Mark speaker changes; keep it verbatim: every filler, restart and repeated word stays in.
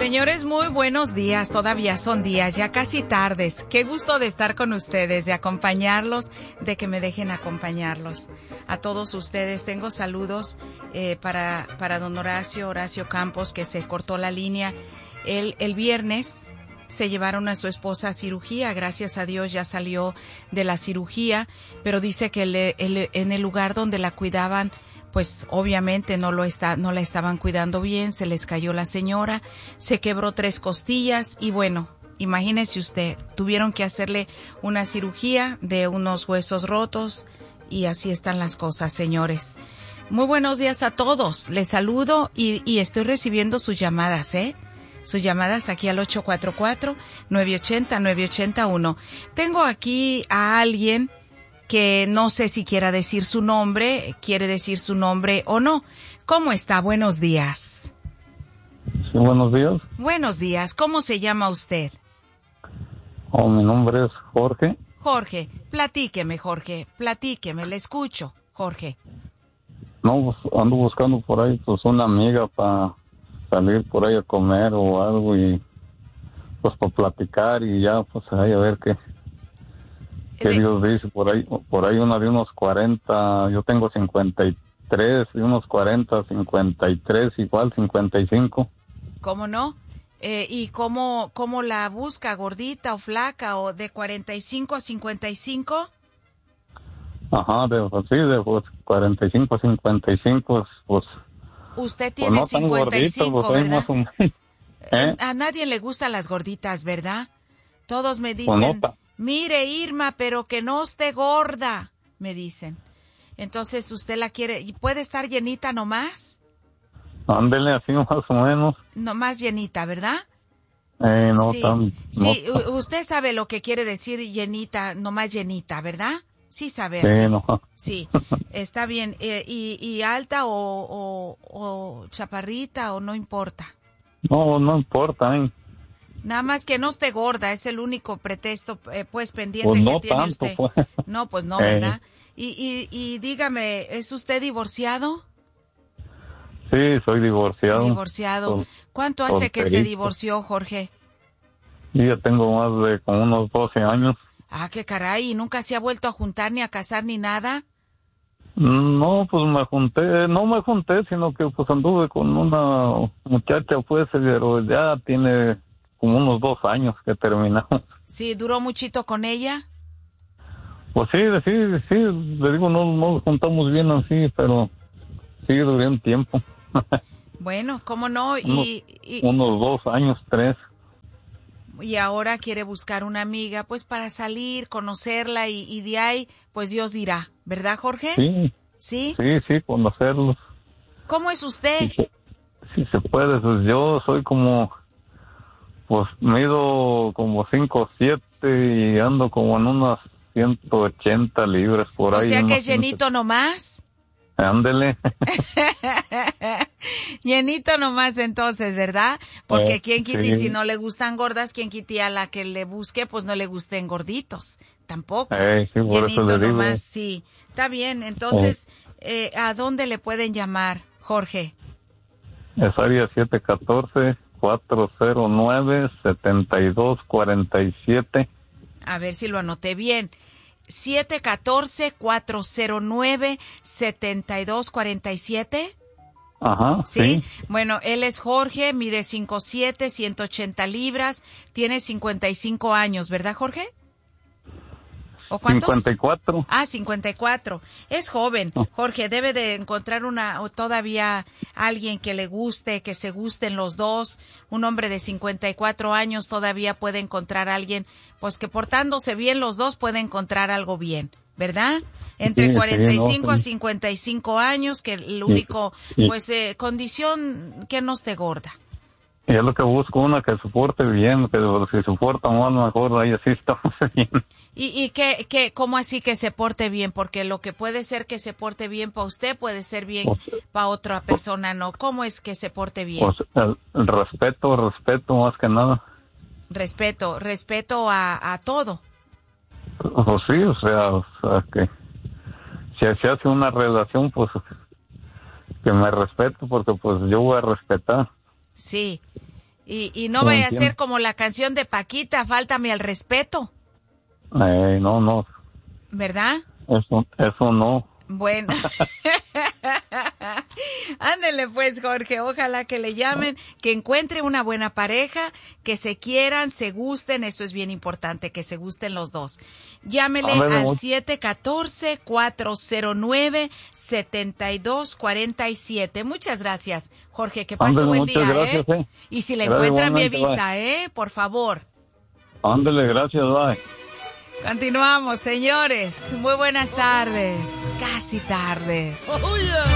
Speaker 1: Señores, muy buenos días. Todavía son días, ya casi tardes. Qué gusto de estar con ustedes, de acompañarlos, de que me dejen acompañarlos. A todos ustedes tengo saludos eh, para, para don Horacio, Horacio Campos, que se cortó la línea. El, el viernes se llevaron a su esposa a cirugía. Gracias a Dios ya salió de la cirugía, pero dice que el, el, en el lugar donde la cuidaban, pues obviamente no lo está, no la estaban cuidando bien, se les cayó la señora, se quebró tres costillas y bueno, imagínese usted, tuvieron que hacerle una cirugía de unos huesos rotos y así están las cosas, señores. Muy buenos días a todos, les saludo y, y estoy recibiendo sus llamadas, ¿eh? Sus llamadas aquí al ocho cuatro cuatro, nueve ocho cero, nueve ocho cero uno. Tengo aquí a alguien que no sé si quiera decir su nombre, quiere decir su nombre o no. ¿Cómo está? Buenos días.
Speaker 2: Sí, buenos días.
Speaker 1: Buenos días. ¿Cómo se llama usted?
Speaker 2: Oh, mi nombre es Jorge.
Speaker 1: Jorge, platíqueme, Jorge, platíqueme, le escucho, Jorge.
Speaker 2: No, pues ando buscando por ahí pues una amiga para salir por ahí a comer o algo y pues para platicar y ya pues ahí a ver qué. ¿Qué
Speaker 1: De...
Speaker 2: Dios dice? Por ahí, por ahí una de unos cuarenta, yo tengo cincuenta y tres, de unos cuarenta, cincuenta y tres, igual cincuenta y cinco.
Speaker 1: ¿Cómo no? Eh, ¿Y cómo, cómo la busca? ¿Gordita o flaca o de cuarenta y cinco a cincuenta y cinco?
Speaker 2: Ajá, de, pues, sí, de pues, cuarenta y cinco a cincuenta y cinco, pues...
Speaker 1: Usted tiene
Speaker 2: pues no tan
Speaker 1: cincuenta y cinco,
Speaker 2: gordito, pues,
Speaker 1: ¿verdad?
Speaker 2: más o menos. ¿Eh?
Speaker 1: A nadie le gustan las gorditas, ¿verdad? Todos me
Speaker 2: Pues
Speaker 1: dicen...
Speaker 2: no,
Speaker 1: Mire, Irma, pero que no esté gorda, me dicen. Entonces, ¿usted la quiere? ¿Puede estar llenita nomás?
Speaker 2: ándele así más o menos.
Speaker 1: Nomás llenita, ¿verdad?
Speaker 2: Eh, no
Speaker 1: sí,
Speaker 2: tan...
Speaker 1: sí.
Speaker 2: No,
Speaker 1: Usted sabe lo que quiere decir llenita, nomás llenita, ¿verdad? Sí sabe
Speaker 2: sí,
Speaker 1: así.
Speaker 2: no.
Speaker 1: Sí, está bien. Eh, y, ¿Y alta o, o, o chaparrita o no importa?
Speaker 2: No, no importa, ¿eh?
Speaker 1: Nada más que no esté gorda, es el único pretexto, eh, pues, pendiente
Speaker 2: Pues no
Speaker 1: que tiene
Speaker 2: tanto,
Speaker 1: usted.
Speaker 2: pues.
Speaker 1: No, pues no,
Speaker 2: Eh,
Speaker 1: ¿verdad? Y, y, y dígame, ¿es usted divorciado?
Speaker 2: sí, soy divorciado.
Speaker 1: Divorciado.
Speaker 2: Sol-
Speaker 1: ¿Cuánto hace que se
Speaker 2: solterito.
Speaker 1: divorció, Jorge?
Speaker 2: Y ya tengo más de como unos doce años.
Speaker 1: Ah, qué caray, ¿y nunca se ha vuelto a juntar ni a casar ni nada?
Speaker 2: No, pues me junté, no me junté, sino que pues anduve con una muchacha, pues, pero ya tiene como unos dos años que terminamos.
Speaker 1: Sí, ¿duró muchito con ella?
Speaker 2: Pues sí, sí, sí, le digo, no, no nos juntamos bien así, pero sí duré un tiempo.
Speaker 1: Bueno, ¿cómo no?
Speaker 2: unos,
Speaker 1: Y, y,
Speaker 2: unos dos años, tres.
Speaker 1: y ahora quiere buscar una amiga, pues para salir, conocerla y, y de ahí, pues Dios dirá, ¿verdad, Jorge?
Speaker 2: Sí,
Speaker 1: ¿Sí?
Speaker 2: sí, sí, conocerlos.
Speaker 1: ¿Cómo es usted?
Speaker 2: Si se, si se puede, pues yo soy como, pues mido como cinco siete y ando como en unas ciento ochenta libras por
Speaker 1: O
Speaker 2: ahí.
Speaker 1: sea que
Speaker 2: unos
Speaker 1: es llenito nomás.
Speaker 2: Ándele.
Speaker 1: Llenito nomás entonces, ¿verdad? Porque
Speaker 2: Eh,
Speaker 1: quien quite,
Speaker 2: sí.
Speaker 1: si no le gustan gordas, quien quite a la que le busque, pues no le gusten gorditos, tampoco.
Speaker 2: Eh, sí, por eso
Speaker 1: Llenito
Speaker 2: le digo.
Speaker 1: nomás, sí. Está bien, entonces, eh, ¿a dónde le pueden llamar, Jorge?
Speaker 2: Es área siete uno cuatro, cuatro cero nueve, siete dos cuatro siete.
Speaker 1: A ver si lo anoté bien. siete uno cuatro, cuatro cero nueve, siete dos cuatro siete.
Speaker 2: Ajá,
Speaker 1: ¿Sí?
Speaker 2: sí.
Speaker 1: Bueno, él es Jorge, mide cinco siete, ciento ochenta libras, tiene cincuenta y cinco años, ¿verdad, Jorge? ¿O cuántos?
Speaker 2: cincuenta y cuatro.
Speaker 1: Ah, cincuenta y cuatro. Es joven. Jorge, debe de encontrar una, o todavía alguien que le guste, que se gusten los dos. Un hombre de cincuenta y cuatro años todavía puede encontrar a alguien, pues que portándose bien los dos puede encontrar algo bien, ¿verdad? Entre
Speaker 2: Sí,
Speaker 1: cuarenta y
Speaker 2: sí,
Speaker 1: cinco
Speaker 2: no,
Speaker 1: a
Speaker 2: sí.
Speaker 1: cincuenta y cinco años, que el
Speaker 2: Sí,
Speaker 1: único,
Speaker 2: sí.
Speaker 1: pues, eh, condición que no esté gorda.
Speaker 2: Y es lo que busco, una que soporte bien, que si soporta mal, mejor ahí así estamos bien.
Speaker 1: ¿Y, y qué, qué, cómo así que se porte bien? Porque lo que puede ser que se porte bien para usted puede ser bien
Speaker 2: Pues,
Speaker 1: para otra persona, ¿no? ¿Cómo es que se porte bien?
Speaker 2: pues el, el respeto, respeto más que nada.
Speaker 1: Respeto, respeto a, a todo.
Speaker 2: Pues sí, o sea, o sea que si se hace una relación, pues que me respete, porque pues yo voy a respetar.
Speaker 1: Sí. Y, y no
Speaker 2: Sí,
Speaker 1: vaya a
Speaker 2: entiendo.
Speaker 1: ser como la canción de Paquita, Fáltame al respeto,
Speaker 2: Eh, no, no,
Speaker 1: ¿verdad?
Speaker 2: eso, eso no.
Speaker 1: Bueno. Ándele pues, Jorge, ojalá que le llamen, que encuentre una buena pareja, que se quieran, se gusten, eso es bien importante, que se gusten los dos. Llámele
Speaker 2: Ándele,
Speaker 1: al
Speaker 2: mu-
Speaker 1: siete uno cuatro, cuatro cero nueve, siete dos cuatro siete. Muchas gracias, Jorge, que pase
Speaker 2: Ándele,
Speaker 1: buen
Speaker 2: muchas
Speaker 1: día,
Speaker 2: gracias,
Speaker 1: ¿eh?
Speaker 2: eh.
Speaker 1: Y si le
Speaker 2: Gracias,
Speaker 1: encuentran, me
Speaker 2: igualmente,
Speaker 1: avisa, ¿eh? Por favor.
Speaker 2: Ándele, gracias, bye.
Speaker 1: Continuamos, señores. Muy buenas tardes, casi tardes.